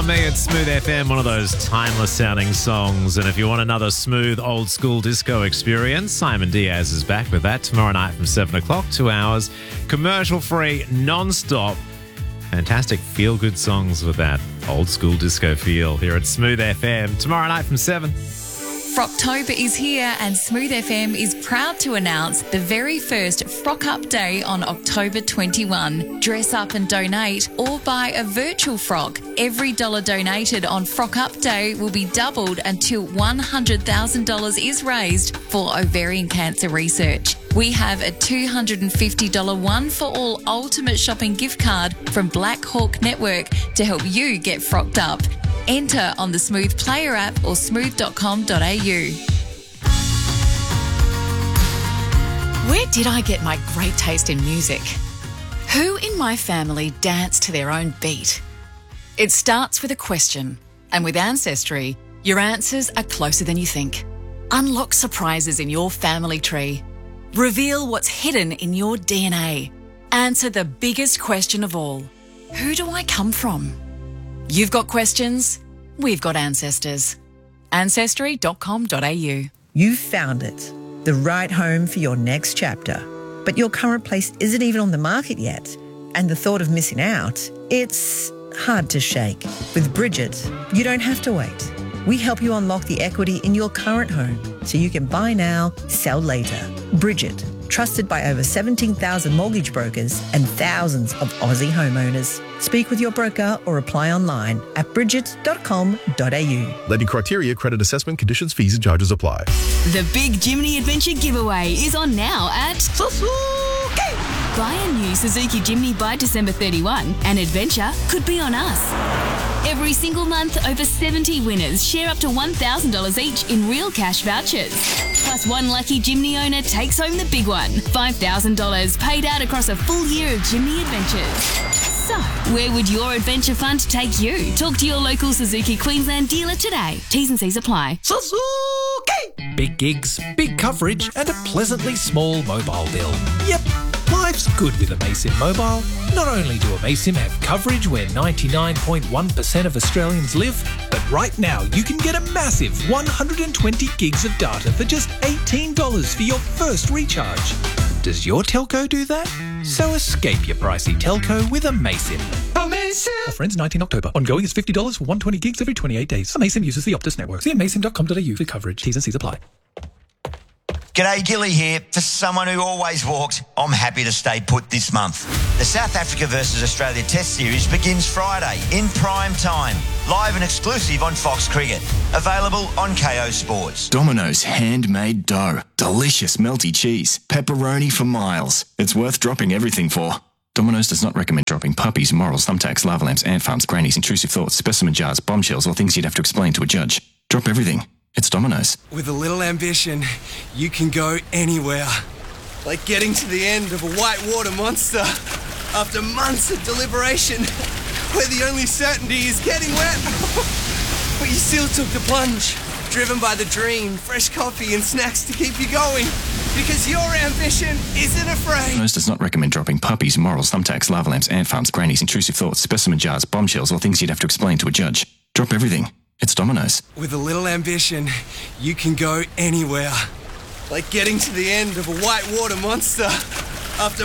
on me at Smooth FM, one of those timeless sounding songs. And if you want another smooth old school disco experience, Simon Diaz is back with that tomorrow night from 7 o'clock, 2 hours, commercial free, non-stop. Fantastic feel-good songs with that old school disco feel here at Smooth FM tomorrow night from 7. Frocktober is here and Smooth FM is proud to announce the very first Frock Up Day on October 21. Dress up and donate or buy a virtual frock. Every dollar donated on Frock Up Day will be doubled until $100,000 is raised for ovarian cancer research. We have a $250 one for all ultimate shopping gift card from Black Hawk Network to help you get frocked up. Enter on the Smooth Player app or smooth.com.au. Where did I get my great taste in music? Who in my family danced to their own beat? It starts with a question, and with Ancestry, your answers are closer than you think. Unlock surprises in your family tree. Reveal what's hidden in your DNA. Answer the biggest question of all. Who do I come from? You've got questions, we've got ancestors. Ancestry.com.au. You've found it, the right home for your next chapter. But your current place isn't even on the market yet. And the thought of missing out, it's hard to shake. With Bridget, you don't have to wait. We help you unlock the equity in your current home so you can buy now, sell later. Bridget, trusted by over 17,000 mortgage brokers and thousands of Aussie homeowners. Speak with your broker or apply online at bridget.com.au. Lending criteria, credit assessment, conditions, fees and charges apply. The Big Jimny Adventure giveaway is on now at Suzuki. Buy a new Suzuki Jimny by December 31 and adventure could be on us. Every single month, over 70 winners share up to $1,000 each in real cash vouchers. Plus, one lucky Jimny owner takes home the big one, $5,000 paid out across a full year of Jimny adventures. So, where would your adventure fund take you? Talk to your local Suzuki Queensland dealer today. T's and C's apply. Suzuki! Big gigs, big coverage and a pleasantly small mobile bill. Yep, life's good with Amaysim Mobile. Not only do Amaysim have coverage where 99.1% of Australians live, but right now you can get a massive 120 gigs of data for just $18 for your first recharge. Does your telco do that? So escape your pricey telco with Amaysim. Amaysim! Offer ends 19 October. Ongoing is $50 for 120 gigs every 28 days. Amaysim uses the Optus network. See amaysim.com.au for coverage. T's and C's apply. G'day, Gilly here. For someone who always walked, I'm happy to stay put this month. The South Africa versus Australia Test Series begins Friday in prime time. Live and exclusive on Fox Cricket. Available on KO Sports. Domino's handmade dough. Delicious melty cheese. Pepperoni for miles. It's worth dropping everything for. Domino's does not recommend dropping puppies, morals, thumbtacks, lava lamps, ant farms, grannies, intrusive thoughts, specimen jars, bombshells, or things you'd have to explain to a judge. Drop everything. It's Domino's. With a little ambition, you can go anywhere. Like getting to the end of a whitewater monster after months of deliberation, where the only certainty is getting wet. But you still took the plunge, driven by the dream, fresh coffee and snacks to keep you going. Because your ambition isn't afraid. Domino's does not recommend dropping puppies, morals, thumbtacks, lava lamps, ant farms, grannies, intrusive thoughts, specimen jars, bombshells, or things you'd have to explain to a judge. Drop everything. It's Domino's. With a little ambition, you can go anywhere. Like getting to the end of a whitewater monster after